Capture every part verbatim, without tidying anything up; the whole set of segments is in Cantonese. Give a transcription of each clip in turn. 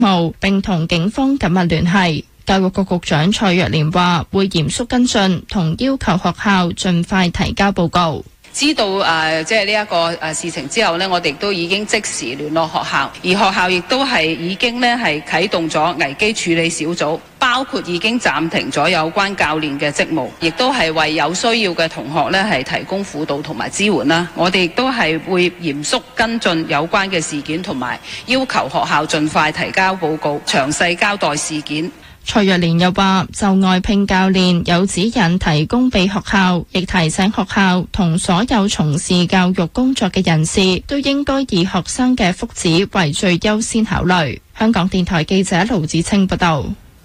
務，並同警方緊密聯繫。教育局局長蔡若蓮話會嚴肅跟進，同要求學校盡快提交報告。 知道誒即係呢一個誒事情之後呢，我哋都已經即時聯絡學校，而學校亦都係已經呢係啟動咗危機處理小組，包括已經暫停咗有關教練嘅職務，亦都係為有需要嘅同學呢係提供輔導同埋支援啦。我哋亦都係會嚴肅跟進有關嘅事件，同埋要求學校盡快提交報告，詳細交代事件。 蔡若蓮又話就外聘教練有指引提供俾學校，亦提醒學校同所有從事教育工作嘅人士都應該以學生嘅福祉為最優先考慮。香港電台記者盧子清報道。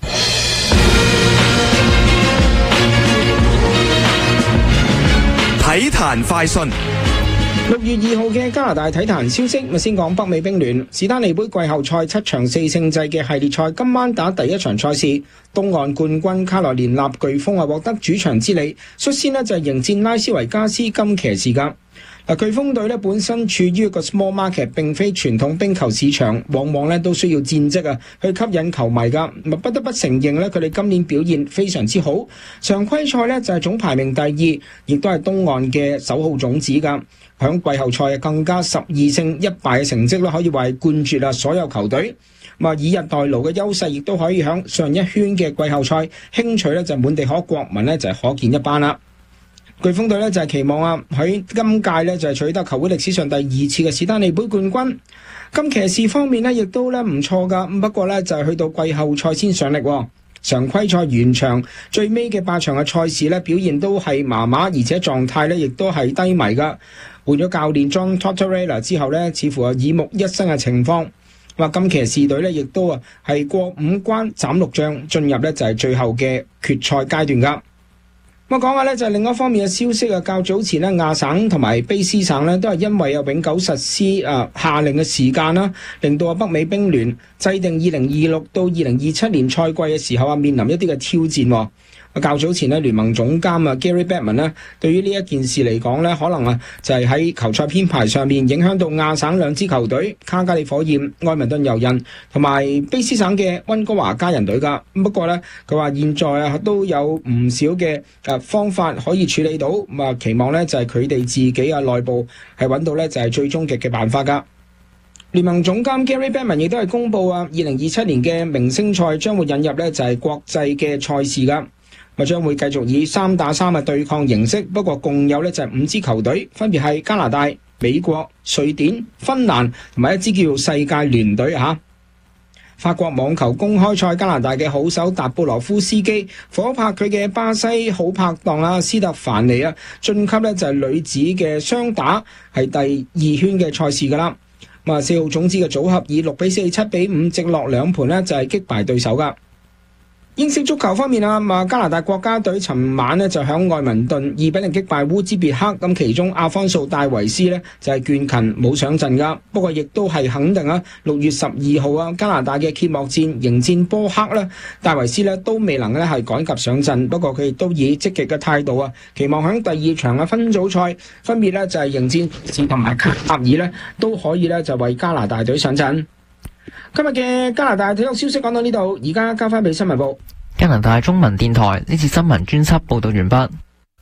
體壇快訊。 六月二號嘅加拿大體壇消息，咪先講北美冰聯史丹利杯季後賽七場四勝制嘅系列賽，今晚打第一場賽事，東岸冠軍卡羅連納颶風啊獲得主場之利，率先呢就係迎戰拉斯維加斯金騎士噶。嗱，颶風隊咧本身處於一個 small market， 並非傳統冰球市場，往往咧都需要戰績啊去吸引球迷噶。咪不得不承認咧，佢哋今年表現非常之好。常規賽咧就係總排名第二，亦都係東岸嘅首號種子噶。響季後賽更加十二勝一敗嘅成績咧，可以話係冠絕啊所有球隊。咁啊，以逸待勞嘅優勢，亦都可以響上一圈嘅季後賽輕取咧，就滿地可國民咧就係可見一斑啦。颶風隊咧就係期望啊喺今屆咧就係取得球會歷史上第二次嘅史丹利杯冠軍。金騎士方面咧亦都咧唔錯噶，不過咧就係去到季後賽先上力。常規賽完場最尾嘅八場嘅賽事咧表現都係麻麻，而且狀態咧亦都係低迷噶。換咗教練 John Tortorella 之後咧，似乎係耳目一新嘅情況。話金騎士隊咧亦都啊係過五關斬六將，進入咧就係最後嘅決賽階段噶。咁講下咧就係另一方面嘅消息啊，較早前咧亞省同埋卑斯省咧都係因為有永久實施啊下令嘅時間啦，令到啊北美冰聯制定二零二六到二零二七年賽季嘅時候啊面臨一啲嘅挑戰。較早前咧聯盟總監啊 Gary Bettman 咧對於呢一件事嚟講咧，可能啊就係喺球賽編排上面影響到亞省兩支球隊卡加利火焰、愛民頓遊人同埋卑斯省嘅溫哥華家人隊噶。不過咧佢話現在啊都有唔少嘅誒方法可以處理到，咁啊期望咧就係佢哋自己啊內部係揾到咧就係最終極嘅辦法噶。聯盟總監 Gary Bettman 亦都係公布啊二零二七年嘅明星賽將會引入咧就係國際嘅賽事噶。咪將會繼續以三打三嘅對抗形式，不過共有咧就係五支球隊，分別係加拿大、美國、瑞典、芬蘭同埋一支叫做世界聯隊嚇。法國網球公開賽，加拿大嘅好手達布羅夫斯基夥拍佢嘅巴西好拍檔啊斯特凡尼啊晉級咧就係女子嘅雙打係第二圈嘅賽事噶啦。咁啊四號種子嘅組合以六比四、七比五直落兩盤咧就係擊敗對手噶。英式足球方面啊，加拿大國家隊尋晚咧就響愛民頓二比零擊敗烏茲別克，咁其中阿方素戴維斯咧就係倦勤冇上陣噶，不過亦都係肯定啊六月十二號啊加拿大嘅揭幕戰迎戰波克咧，戴維斯咧都未能咧係趕及上陣，不過佢亦都以積極嘅態度啊，期望響第二場嘅分組賽分別咧就係迎戰士同埋卡塔爾咧都可以咧就為加拿大隊上陣。今日嘅加拿大體育消息講到呢度，而家交翻俾新聞部。 加拿大中文電台呢次新聞專輯報道完畢。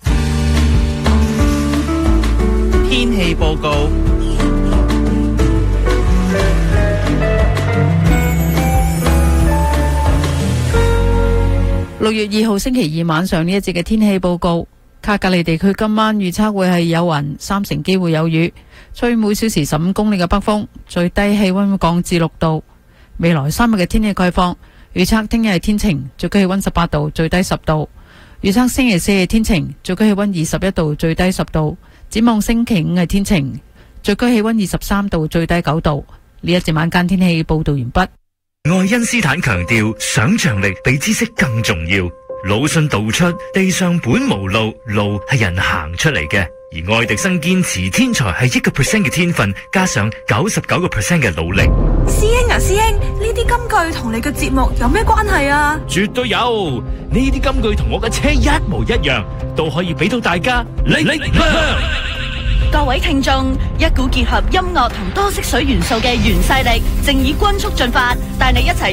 天氣報告。 六月二號星期二晚上呢一節嘅天氣報告，卡格里地區今晚預測會係有雲，三成機會有雨，吹每小時十五公里嘅北風，最低氣溫會降至六度。未來三日嘅天氣概況，預測聽日係天晴，最高氣溫十八度，最低十度。預測星期四係天晴，最高氣溫二十一度，最低十度。展望星期五係天晴，最高氣溫二十三度，最低九度。呢一節晚間天氣報道完畢。 愛因斯坦強調，想象力比知識更重要。魯迅道出，地上本無路，路係人行出嚟嘅。而愛迪生堅持，天才係一個 percent 嘅天分，加上九十九個 percent 嘅努力。 師兄啊，師兄，呢啲金句同你嘅節目有咩關係啊？ 絕對有，呢啲金句同我嘅車一模一樣，都可以俾到大家力量。 各位聽眾，一股結合音樂同多色水元素嘅原勢力，正以均速進發，帶你一齊